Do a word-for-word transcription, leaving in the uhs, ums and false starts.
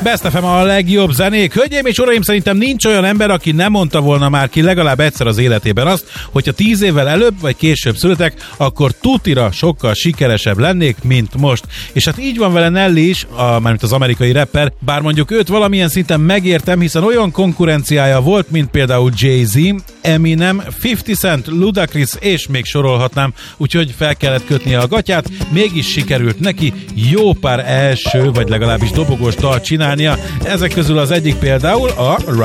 Best ef em a legjobb zenék. Hölgyeim és uraim, szerintem nincs olyan ember, aki nem mondta volna már ki legalább egyszer az életében azt, hogyha tíz évvel előbb vagy később születek, akkor tutira sokkal sikeresebb lennék, mint most. És hát így van vele Nelly is, a, mármint az amerikai rapper, bár mondjuk őt valamilyen szinten megértem, hiszen olyan konkurenciája volt, mint például Jay-Z, Eminem, fifty Cent, Ludacris, és még sorolhatnám, úgyhogy fel kellett kötnie a gatyát, mégis sikerült neki jó pár első, vagy legalábbis dobogós dalt csinálnia. Ezek közül az egyik például a